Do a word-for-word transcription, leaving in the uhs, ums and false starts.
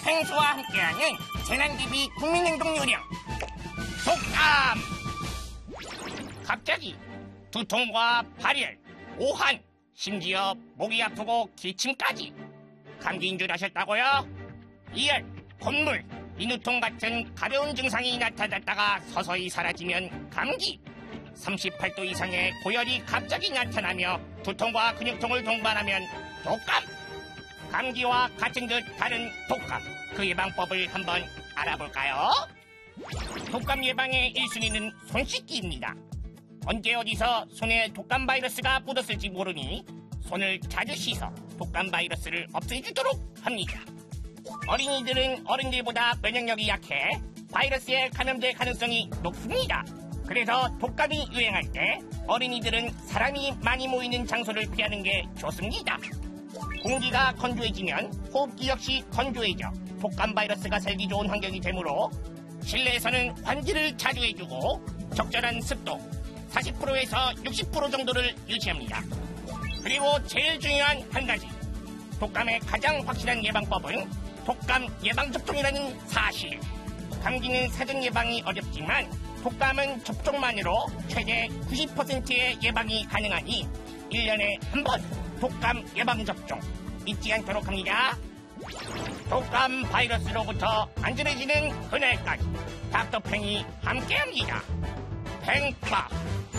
펭수와 함께하는 재난티비 국민행동 요령 독감. 갑자기 두통과 발열, 오한, 심지어 목이 아프고 기침까지. 감기인 줄 아셨다고요? 이열, 콧물, 인후통 같은 가벼운 증상이 나타났다가 서서히 사라지면 감기. 삼십팔 도 이상의 고열이 갑자기 나타나며 두통과 근육통을 동반하면 독감. 감기와 같은 듯 다른 독감, 그 예방법을 한번 알아볼까요? 독감 예방의 일 순위는 손 씻기입니다. 언제 어디서 손에 독감 바이러스가 묻었을지 모르니 손을 자주 씻어 독감 바이러스를 없애주도록 합니다. 어린이들은 어른들보다 면역력이 약해 바이러스에 감염될 가능성이 높습니다. 그래서 독감이 유행할 때 어린이들은 사람이 많이 모이는 장소를 피하는 게 좋습니다. 공기가 건조해지면 호흡기 역시 건조해져 독감 바이러스가 살기 좋은 환경이 되므로 실내에서는 환기를 자주 해주고 적절한 습도 사십 퍼센트에서 육십 퍼센트 정도를 유지합니다. 그리고 제일 중요한 한 가지, 독감의 가장 확실한 예방법은 독감 예방접종이라는 사실. 감기는 사전 예방이 어렵지만 독감은 접종만으로 최대 구십 퍼센트의 예방이 가능하니 일 년에 한 번 독감 예방접종 잊지 않도록 합니다. 독감 바이러스로부터 안전해지는 그날까지 닥터팽이 함께합니다. 팽파